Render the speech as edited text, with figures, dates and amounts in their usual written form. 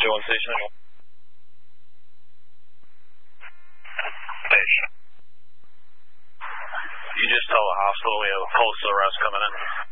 2-1 station. You just told the hospital we have a postal arrest coming in.